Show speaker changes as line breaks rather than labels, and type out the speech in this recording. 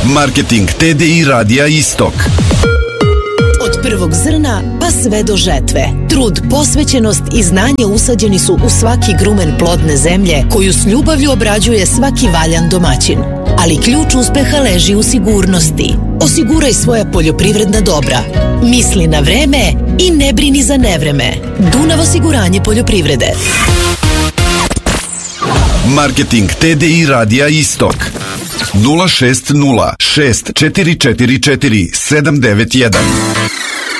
Marketing TDI Radija Istok.
Od prvog zrna pa sve do žetve. Trud, posvećenost i znanje usađeni su u svaki grumen plodne zemlje koju s ljubavlju obrađuje svaki valjan domaćin. Ali ključ uspeha leži u sigurnosti. Osiguraj svoja poljoprivredna dobra. Misli na vreme i ne brini za nevreme. Dunav osiguranje poljoprivrede.
Marketing TDI Radija Istok. 060 6444 791.